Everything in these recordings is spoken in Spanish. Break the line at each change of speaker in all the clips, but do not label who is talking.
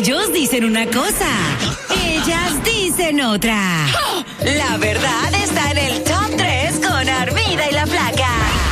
Ellos dicen una cosa, ellas dicen otra. La verdad está en el Top 3 con Armida y la Flaca.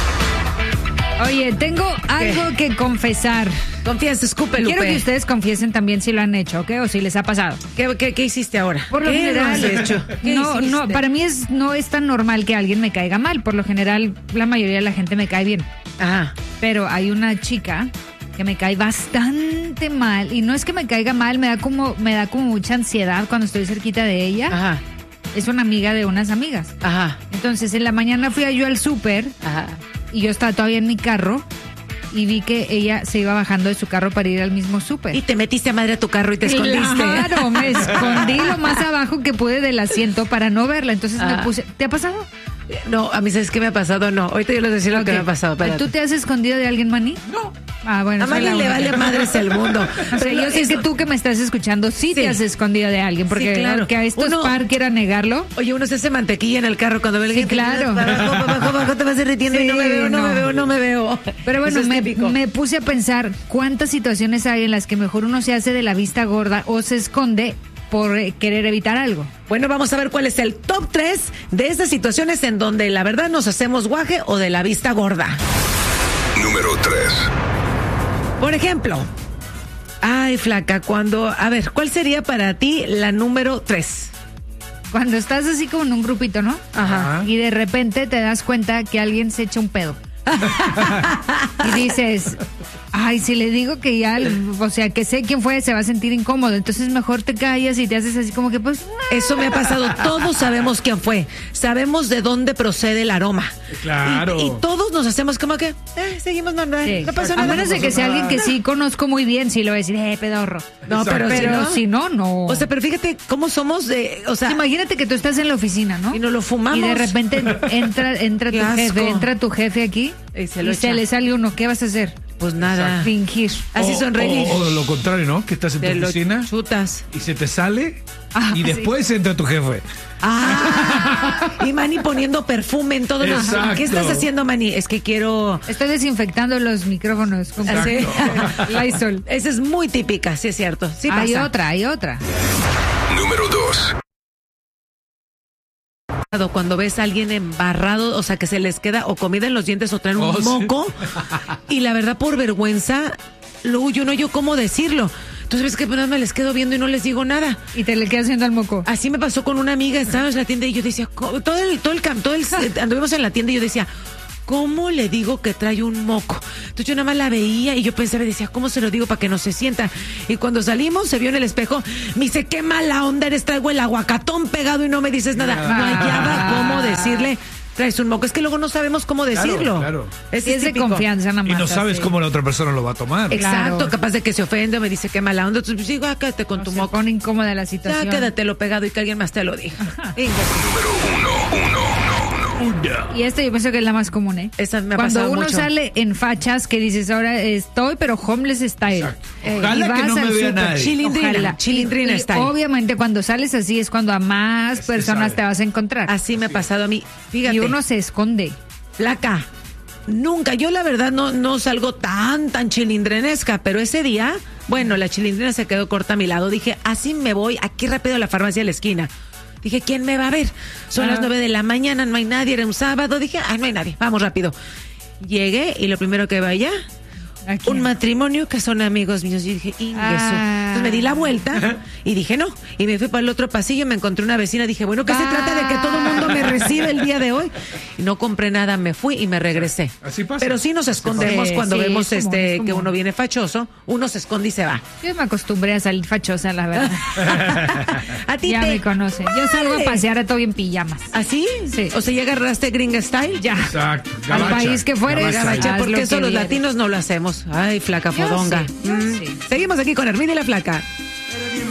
Oye, tengo algo que confesar.
Confiesa, escupe, Lupe.
Quiero que ustedes confiesen también si lo han hecho, ¿ok? O si les ha pasado.
¿Qué hiciste ahora?
Por lo
¿Qué
general,
has hecho?
no, para mí no es tan normal que alguien me caiga mal. Por lo general, la mayoría de la gente me cae bien.
Ajá.
Pero hay una chica que me cae bastante mal. Y no es que me caiga mal, me da como mucha ansiedad cuando estoy cerquita de ella.
Ajá.
Es una amiga de unas amigas.
Ajá.
Entonces, en la mañana fui yo al súper.
Ajá.
Y yo estaba todavía en mi carro y vi que ella se iba bajando de su carro para ir al mismo súper.
Y te metiste a madre a tu carro y te escondiste.
Claro, me escondí lo más abajo que pude del asiento para no verla. Entonces me puse... ¿Te ha pasado?
No, a mí, ¿sabes qué me ha pasado? No, ahorita yo les decía lo que me ha pasado. Espérate.
¿Tú te has escondido de alguien, Manny?
No.
Ah, bueno.
A Manny le vale madres el mundo.
O sea, yo sé que tú que me estás escuchando sí te has escondido de alguien, porque
sí, claro.
Aunque a estos par quiera negarlo.
Oye, uno se hace mantequilla en el carro cuando ve a alguien.
Sí, claro.
Abajo te vas derritiendo y no me veo.
Pero bueno, me puse a pensar cuántas situaciones hay en las que mejor uno se hace de la vista gorda o se esconde por querer evitar algo.
Bueno, vamos a ver cuál es el top 3 de esas situaciones en donde la verdad nos hacemos guaje o de la vista gorda.
Número 3.
Por ejemplo, ay, Flaca, a ver, ¿cuál sería para ti la número 3?
Cuando estás así como en un grupito, ¿no?
Ajá.
Y de repente te das cuenta que alguien se echa un pedo. Y dices, ay, si le digo que ya, o sea, que sé quién fue, se va a sentir incómodo. Entonces mejor te callas y te haces así como que pues...
Eso me ha pasado. Todos sabemos quién fue. Sabemos de dónde procede el aroma.
Claro.
Y todos nos hacemos como que, seguimos normal.
Sí.
No pasó nada.
A menos de que sea alguien que sí conozco muy bien, sí lo voy a decir, pedorro.
No,
exacto.
pero
si no, no.
O sea, pero fíjate cómo somos o sea...
Imagínate que tú estás en la oficina, ¿no?
Y nos lo fumamos.
Y de repente entra tu jefe aquí
y se le
sale uno. ¿Qué vas a hacer?
Pues nada.
Fingir.
Así sonreír.
O lo contrario, ¿no? Que estás en tu
Te lo
oficina
chutas.
y se te sale
Ah,
y después entra tu jefe.
Y Manny poniendo perfume en todos los...
Exacto.
¿Qué estás haciendo, Manny? Es que quiero...
Estoy desinfectando los micrófonos con Lysol.
Esa es muy típica, sí es cierto. Sí pasa.
Hay otra.
Número 2.
Cuando ves a alguien embarrado, o sea, que se les queda o comida en los dientes o traen un moco, y la verdad, por vergüenza, yo no yo cómo decirlo. Entonces ves que pues, me les quedo viendo y no les digo nada.
Y te le quedas haciendo al moco.
Así me pasó con una amiga, estábamos en la tienda y yo decía, anduvimos en la tienda y yo decía, ¿cómo le digo que trae un moco? Entonces yo nada más la veía y yo pensaba y decía, ¿cómo se lo digo para que no se sienta? Y cuando salimos, se vio en el espejo, me dice, qué mala onda eres, traigo el aguacatón pegado y no me dices nada. No hallaba cómo decirle, traes un moco. Es que luego no sabemos cómo decirlo.
Claro.
Es de confianza nada más.
Y no sabes cómo la otra persona lo va a tomar.
Exacto,
Claro.
capaz de que se ofende o me dice, qué mala onda. Entonces pues, digo, quédate con tu
Se
moco.
pone incómoda la
Ya
situación.
quédatelo pegado y que alguien más te lo diga.
Número 1.
Y esta yo pienso que es la más común, ¿eh?
Esa me ha
Cuando
pasado
uno
mucho.
sale en fachas que dices, ahora estoy, pero homeless style.
Ojalá
Y
que
vas
no me
al
vea
súper.
nadie.
Chilindrina, chilindrina
Y
style.
obviamente cuando sales así es cuando a más personas
sabe.
te vas a encontrar.
Así me ha pasado a mí. Fíjate.
Y uno se esconde.
Flaca, nunca, yo la verdad no salgo tan chilindrenesca, pero ese día, bueno, la chilindrina se quedó corta a mi lado. Dije, así me voy, aquí rápido a la farmacia de la esquina. Dije, ¿quién me va a ver? Son las 9 de la mañana, no hay nadie, era un sábado. Dije, no hay nadie, vamos rápido. Llegué y lo primero que vaya,
Aquí.
un matrimonio que son amigos míos. Y dije, ingreso. Entonces me di la vuelta y dije, no. Y me fui para el otro pasillo, me encontré una vecina. Dije, bueno, ¿qué se trata de que todo el mundo me recibe el día de hoy? Y no compré nada, me fui y me regresé.
Así pasa.
Pero sí nos escondemos
pasa.
cuando
Sí,
vemos
es común, es
que
común.
uno viene fachoso, uno se esconde y se va.
Yo me acostumbré a salir fachosa, la verdad.
A ti
Ya
te
me conocen. Yo salgo a
vale.
pasear a todo en pijamas.
¿Así?
Sí.
O sea, ya agarraste gringa style.
Ya.
Exacto.
Al
Gabacha.
país que fueres.
Gabacha.
Haz
Porque
lo
eso
que
los
vieres.
latinos no lo hacemos. Ay, flaca
Yo
fodonga.
sí, yo sí.
Seguimos aquí con Hermín y la Flaca.